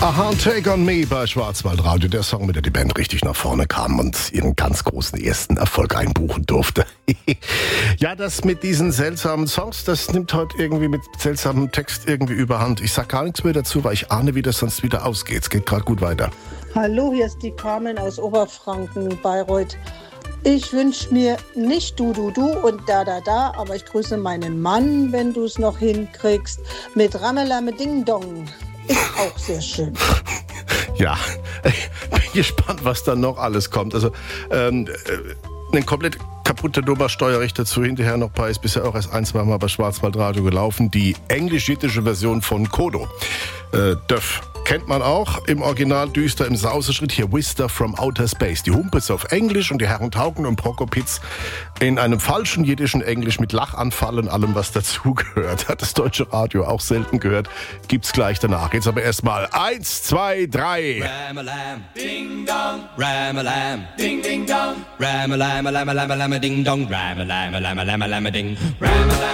Aha, Take on Me bei Schwarzwaldradio. Der Song, mit dem die Band richtig nach vorne kam und ihren ganz großen ersten Erfolg einbuchen durfte. Ja, das mit diesen seltsamen Songs, das nimmt heute irgendwie mit seltsamem Text irgendwie überhand. Ich sag gar nichts mehr dazu, weil ich ahne, wie das sonst wieder ausgeht. Es geht gerade gut weiter. Hallo, hier ist die Carmen aus Oberfranken, Bayreuth. Ich wünsche mir nicht du und da, aber ich grüße meinen Mann, wenn du es noch hinkriegst, mit Ramelame Ding Dong. Ist auch sehr schön. Ja, ich bin gespannt, was da noch alles kommt. Also, ein komplett kaputter Nummersteuerrecht dazu hinterher noch bei, ist bisher auch erst ein, zwei Mal bei Schwarzwaldradio gelaufen. Die englisch-jüdische Version von Kodo. Döff. Kennt man auch, im Original düster im Sauseschritt, hier Whisper from Outer Space. Die Humpels auf Englisch und die Herren Taugen und Prokopitz in einem falschen jiddischen Englisch mit Lachanfall und allem, was dazugehört. Hat das deutsche Radio auch selten gehört. Gibt's gleich danach. Jetzt aber erstmal 1, 2, 3. Ram-a-lam, ding-dong, ram-a-lam, ding-ding-dong, ram-a-lam, lam-a-lam, lam-a-ding-dong, ram-a-lam, lam-a-lam, lam-a-ding, ram-a-lam.